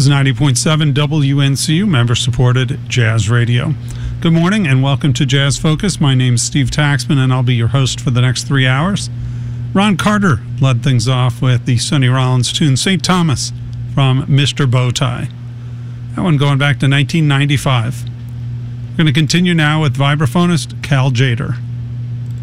is 90.7 WNCU, member-supported Jazz Radio. Good morning and welcome to Jazz Focus. My name's Steve Taxman and I'll be your host for the next 3 hours. Ron Carter led things off with the Sonny Rollins tune St. Thomas from Mr. Bowtie. That one going back to 1995. We're going to continue now with vibraphonist Cal Tjader.